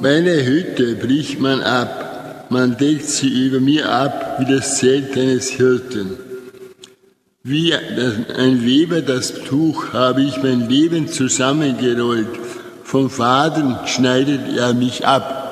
Meine Hütte bricht man ab, man deckt sie über mir ab wie das Zelt eines Hirten. Wie ein Weber das Tuch habe ich mein Leben zusammengerollt, vom Faden schneidet er mich ab.